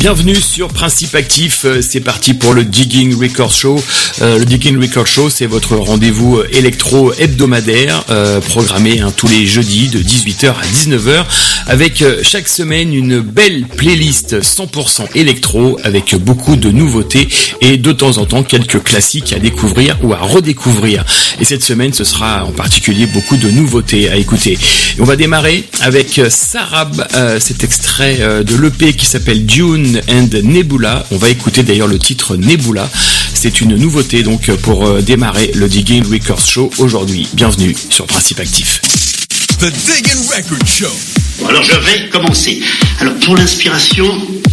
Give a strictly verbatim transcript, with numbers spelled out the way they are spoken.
Bienvenue sur Principe Actif, c'est parti pour le Digging Record Show. Euh, le Digging Record Show, c'est votre rendez-vous électro hebdomadaire, euh, programmé hein, tous les jeudis de dix-huit heures à dix-neuf heures, avec euh, chaque semaine une belle playlist cent pour cent électro, avec beaucoup de nouveautés et de temps en temps quelques classiques à découvrir ou à redécouvrir. Et cette semaine, ce sera en particulier beaucoup de nouveautés à écouter. Et on va démarrer avec Sarab, euh, cet extrait euh, de l'E P qui s'appelle Dune and Nebula. On va écouter d'ailleurs le titre Nebula. C'est une nouveauté donc pour euh, démarrer le Digging Records Show aujourd'hui. Bienvenue sur Principe Actif. The Digging Record Show. Bon, alors je vais commencer. Alors pour l'inspiration,